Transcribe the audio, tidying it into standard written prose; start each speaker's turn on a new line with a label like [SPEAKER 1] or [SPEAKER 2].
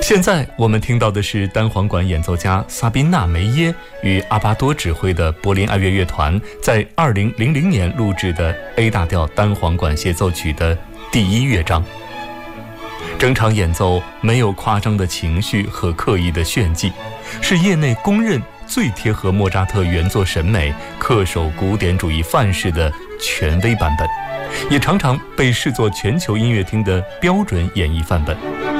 [SPEAKER 1] 现在我们听到的是单簧管演奏家萨宾娜·梅耶与阿巴多指挥的柏林爱乐乐团在2000年录制的 A 大调单簧管协奏曲的第一乐章。整场演奏没有夸张的情绪和刻意的炫技，是业内公认最贴合莫扎特原作审美、恪守古典主义范式的权威版本，也常常被视作全球音乐厅的标准演绎范本。